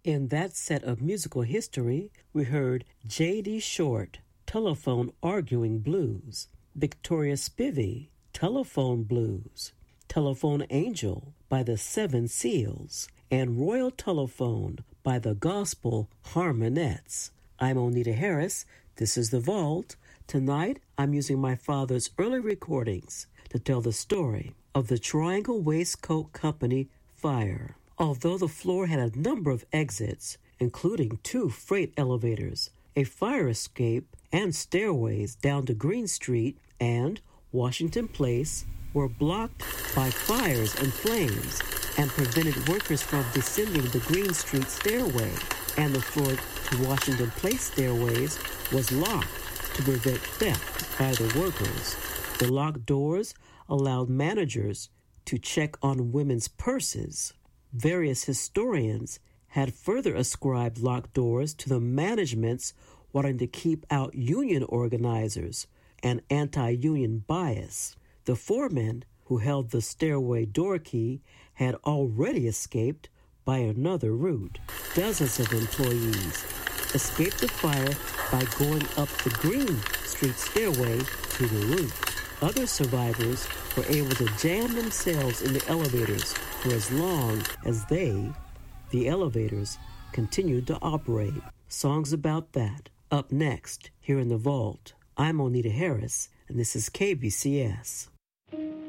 In that set of musical history, we heard J.D. Short, Telephone Arguing Blues, Victoria Spivey, Telephone Blues, Telephone Angel by the Seven Seals, and Royal Telephone by the Gospel Harmonettes. I'm Onita Harris. This is The Vault. Tonight, I'm using my father's early recordings to tell the story of the Triangle Waistcoat Company fire. Although the floor had a number of exits, including 2 freight elevators, a fire escape, and stairways down to Green Street and Washington Place were blocked by fires and flames and prevented workers from descending the Green Street stairway, and the floor to Washington Place stairways was locked to prevent theft by the workers. The locked doors allowed managers to check on women's purses. Various historians had further ascribed locked doors to the management's wanting to keep out union organizers and anti-union bias. The foreman who held the stairway door key had already escaped by another route. Dozens of employees escaped the fire by going up the Green Street stairway to the roof. Other survivors were able to jam themselves in the elevators for as long as the elevators, continued to operate. Songs about that. Up next, here in The Vault, I'm Onita Harris, and this is KBCS.